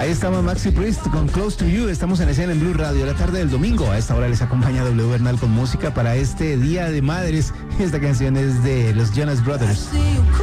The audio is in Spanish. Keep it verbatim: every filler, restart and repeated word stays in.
Ahí estamos, Maxi Priest con Close to You. Estamos en escena en Blue Radio. La tarde del domingo. A esta hora les acompaña W Bernal con música para este Día de Madres. Esta canción es de los Jonas Brothers.